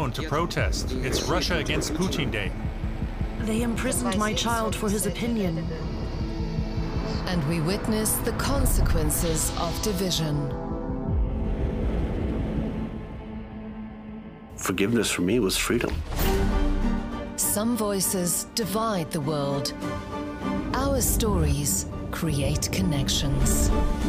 alone to protest. It's Russia against Putin Day. They imprisoned my child for his opinion. And we witness the consequences of division. Forgiveness for me was freedom. Some voices divide the world. Our stories create connections.